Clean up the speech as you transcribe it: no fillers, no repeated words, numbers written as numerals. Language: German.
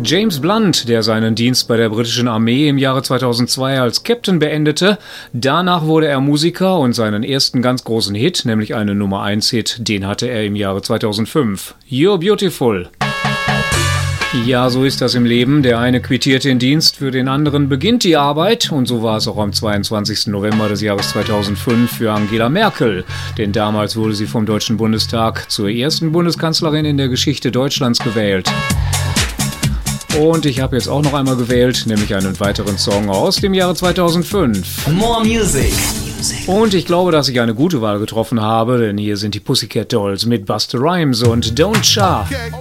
James Blunt, der seinen Dienst bei der britischen Armee im Jahre 2002 als Captain beendete. Danach wurde er Musiker und seinen ersten ganz großen Hit, nämlich einen Nummer-1-Hit, den hatte er im Jahre 2005. You're Beautiful. Ja, so ist das im Leben. Der eine quittiert den Dienst, für den anderen beginnt die Arbeit. Und so war es auch am 22. November des Jahres 2005 für Angela Merkel. Denn damals wurde sie vom Deutschen Bundestag zur ersten Bundeskanzlerin in der Geschichte Deutschlands gewählt. Und ich habe jetzt auch noch einmal gewählt, nämlich einen weiteren Song aus dem Jahre 2005. More Music. Und ich glaube, dass ich eine gute Wahl getroffen habe, denn hier sind die Pussycat Dolls mit Busta Rhymes und Don't Cha.